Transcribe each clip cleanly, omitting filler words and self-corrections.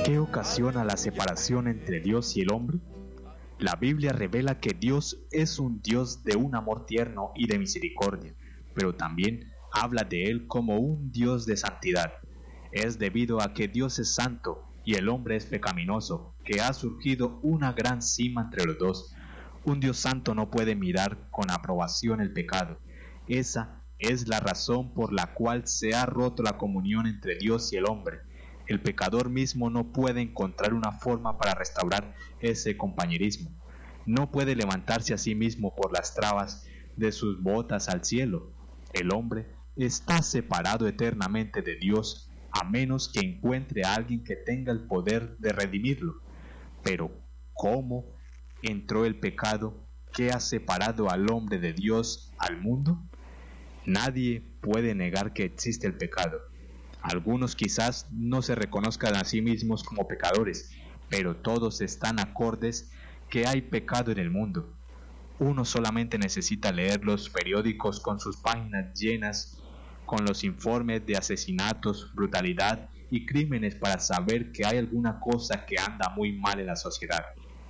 ¿Qué ocasiona la separación entre Dios y el hombre? La Biblia revela que Dios es un Dios de un amor tierno y de misericordia, pero también habla de Él como un Dios de santidad. Es debido a que Dios es santo y el hombre es pecaminoso, que ha surgido una gran cima entre los dos. Un Dios santo no puede mirar con aprobación el pecado. Esa es la razón por la cual se ha roto la comunión entre Dios y el hombre. El pecador mismo no puede encontrar una forma para restaurar ese compañerismo. No puede levantarse a sí mismo por las trabas de sus botas al cielo. El hombre está separado eternamente de Dios, a menos que encuentre a alguien que tenga el poder de redimirlo. Pero, ¿cómo entró el pecado que ha separado al hombre de Dios al mundo? Nadie puede negar que existe el pecado. Algunos quizás no se reconozcan a sí mismos como pecadores, pero todos están acordes que hay pecado en el mundo. Uno solamente necesita leer los periódicos con sus páginas llenas con los informes de asesinatos, brutalidad y crímenes para saber que hay alguna cosa que anda muy mal en la sociedad.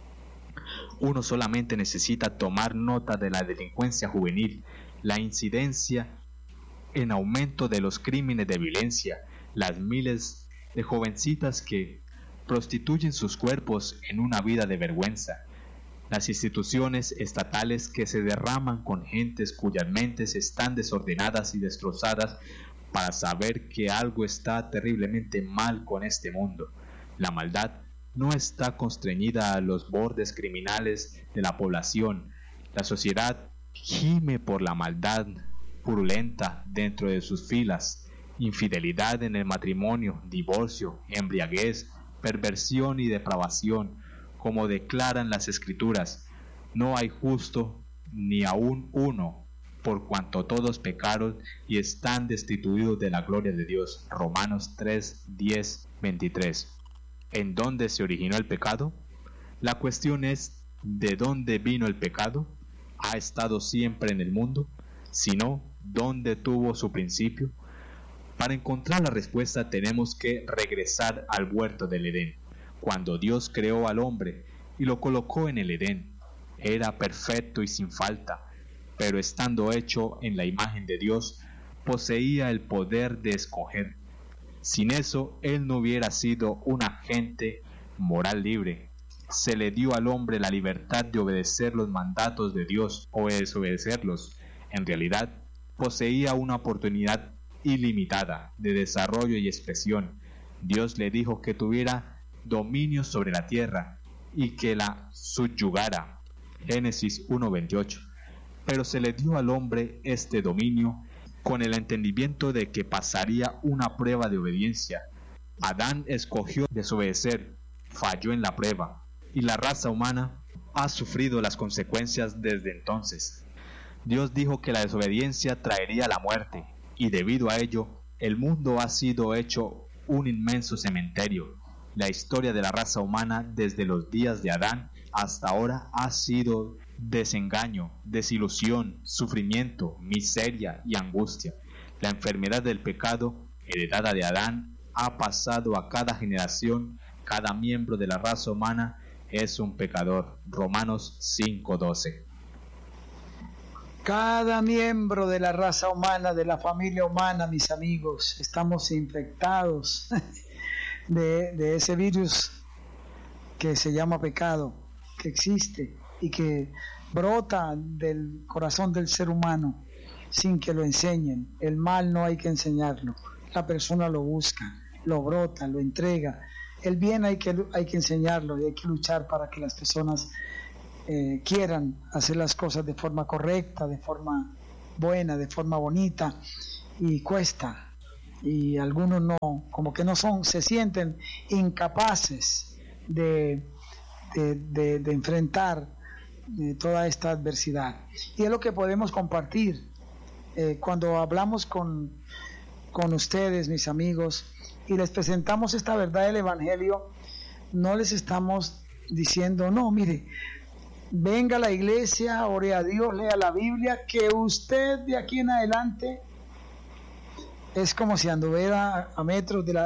Uno solamente necesita tomar nota de la delincuencia juvenil, la incidencia en aumento de los crímenes de violencia, las miles de jovencitas que prostituyen sus cuerpos en una vida de vergüenza, las instituciones estatales que se derraman con gentes cuyas mentes están desordenadas y destrozadas para saber que algo está terriblemente mal con este mundo. La maldad no está constreñida a los bordes criminales de la población. La sociedad gime por la maldad purulenta dentro de sus filas, infidelidad en el matrimonio, divorcio, embriaguez, perversión y depravación, como declaran las Escrituras. No hay justo ni aun uno, por cuanto todos pecaron y están destituidos de la gloria de Dios. Romanos 3, 10, 23. ¿En dónde se originó el pecado? La cuestión es, ¿de dónde vino el pecado? ¿Ha estado siempre en el mundo? Si no, ¿dónde tuvo su principio? Para encontrar la respuesta tenemos que regresar al huerto del Edén. Cuando Dios creó al hombre y lo colocó en el Edén, era perfecto y sin falta, pero estando hecho en la imagen de Dios, poseía el poder de escoger. Sin eso, él no hubiera sido un agente moral libre. Se le dio al hombre la libertad de obedecer los mandatos de Dios o desobedecerlos. En realidad, poseía una oportunidad ilimitada de desarrollo y expresión. Dios le dijo que tuviera dominio sobre la tierra y que la subyugara. Génesis 1:28. Pero se le dio al hombre este dominio con el entendimiento de que pasaría una prueba de obediencia. Adán escogió desobedecer, falló en la prueba, y la raza humana ha sufrido las consecuencias desde entonces. Dios dijo que la desobediencia traería la muerte, y debido a ello, el mundo ha sido hecho un inmenso cementerio. La historia de la raza humana desde los días de Adán hasta ahora ha sido desengaño, desilusión, sufrimiento, miseria y angustia. La enfermedad del pecado, heredada de Adán, ha pasado a cada generación. Cada miembro de la raza humana es un pecador. Romanos 5:12. Cada miembro de la raza humana, de la familia humana, mis amigos, estamos infectados de ese virus que se llama pecado, que existe y que brota del corazón del ser humano sin que lo enseñen. El mal no hay que enseñarlo, la persona lo busca, lo brota, lo entrega. El bien hay que enseñarlo y hay que luchar para que las personas quieran hacer las cosas de forma correcta, de forma buena, de forma bonita, y cuesta, y algunos no, como que no son, se sienten incapaces de enfrentar toda esta adversidad. Y es lo que podemos compartir cuando hablamos con ustedes, mis amigos, y les presentamos esta verdad del Evangelio. No les estamos diciendo, no, mire, venga a la iglesia, ore a Dios, lea la Biblia, que usted de aquí en adelante es como si anduviera a metros de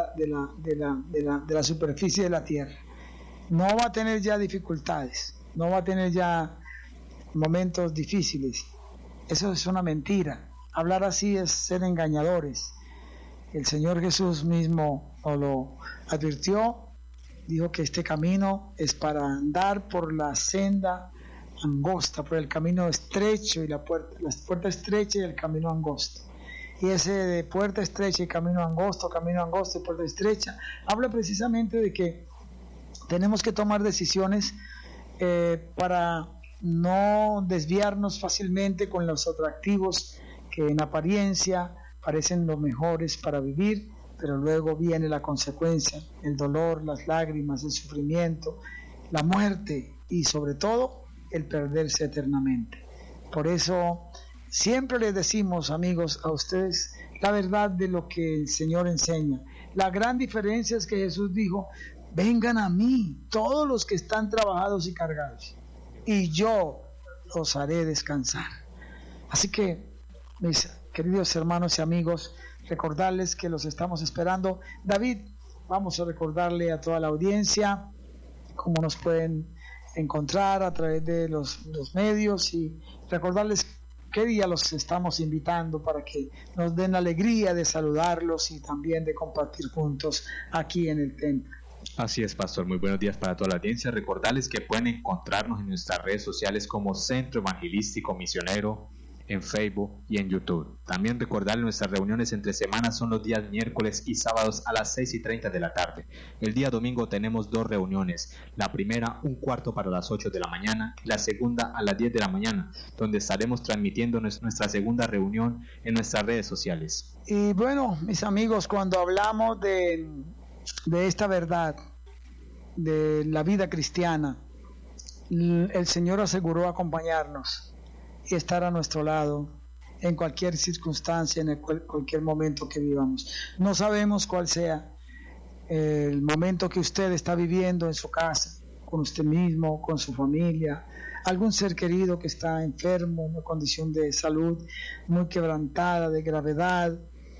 la superficie de la tierra. No va a tener ya dificultades, no va a tener ya momentos difíciles. Eso es una mentira. Hablar así es ser engañadores. El Señor Jesús mismo nos lo advirtió, dijo que este camino es para andar por la senda angosta, por el camino estrecho y la puerta estrecha y el camino angosto. Y ese de puerta estrecha y camino angosto y puerta estrecha, habla precisamente de que tenemos que tomar decisiones para no desviarnos fácilmente con los atractivos que en apariencia parecen los mejores para vivir, pero luego viene la consecuencia, el dolor, las lágrimas, el sufrimiento, la muerte y sobre todo el perderse eternamente. Por eso siempre les decimos, amigos, a ustedes la verdad de lo que el Señor enseña. La gran diferencia es que Jesús dijo: vengan a mí todos los que están trabajados y cargados, y yo los haré descansar. Así que, mis queridos hermanos y amigos, recordarles que los estamos esperando. David, vamos a recordarle a toda la audiencia cómo nos pueden encontrar a través de los medios, y recordarles qué día los estamos invitando para que nos den la alegría de saludarlos y también de compartir juntos aquí en el templo. Así es, pastor. Muy buenos días para toda la audiencia. Recordarles que pueden encontrarnos en nuestras redes sociales como Centro Evangelístico Misionero en Facebook y en YouTube. También recordarles nuestras reuniones entre semanas son los días miércoles y sábados a las 6:30 de la tarde. El día domingo tenemos 2 reuniones. La primera, 1:15 para las 8 de la mañana, y la segunda a las 10 de la mañana, donde estaremos transmitiendo nuestra segunda reunión en nuestras redes sociales. Y bueno, mis amigos, cuando hablamos de esta verdad de la vida cristiana, el Señor aseguró acompañarnos y estar a nuestro lado en cualquier circunstancia, en cualquier momento que vivamos. No sabemos cuál sea el momento que usted está viviendo en su casa, con usted mismo, con su familia, algún ser querido que está enfermo, en una condición de salud muy quebrantada, de gravedad.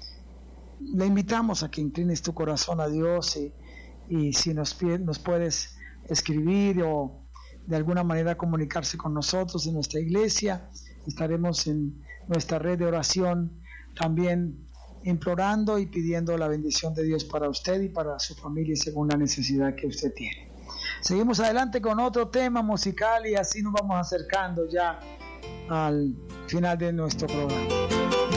Le invitamos a que inclines tu corazón a Dios, y si nos puedes escribir o de alguna manera comunicarse con nosotros en nuestra iglesia, estaremos en nuestra red de oración también implorando y pidiendo la bendición de Dios para usted y para su familia según la necesidad que usted tiene. Seguimos adelante con otro tema musical y así nos vamos acercando ya al final de nuestro programa.